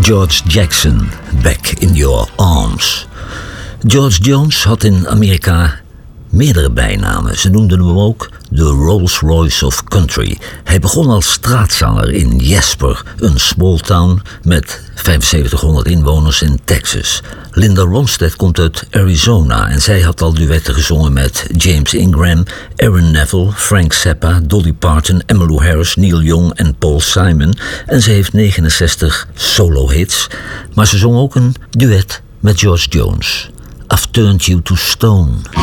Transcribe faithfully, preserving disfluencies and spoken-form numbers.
George Jackson, Back in Your Arms. George Jones had in Amerika meerdere bijnamen. Ze noemden hem ook de Rolls-Royce of Country. Hij begon als straatzanger in Jasper, een small town met vijfenzeventighonderd inwoners in Texas. Linda Ronstadt komt uit Arizona en zij had al duetten gezongen met James Ingram, Aaron Neville, Frank Zappa, Dolly Parton, Emmylou Harris, Neil Young en Paul Simon. En ze heeft negenenzestig solo-hits, maar ze zong ook een duet met George Jones. I've Turned You to Stone.